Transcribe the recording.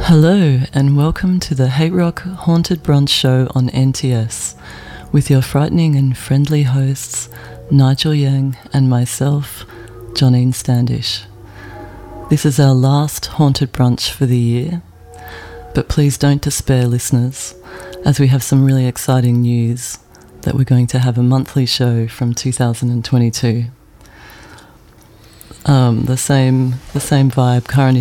Hello and welcome to the Hate Rock Haunted Brunch Show on NTS with your frightening and friendly hosts Nigel Yang and myself, Johnine Standish. This is our last Haunted Brunch for the year, but please don't despair, listeners, as we have some really exciting news that we're going to have a monthly show from 2022. The same vibe, Karen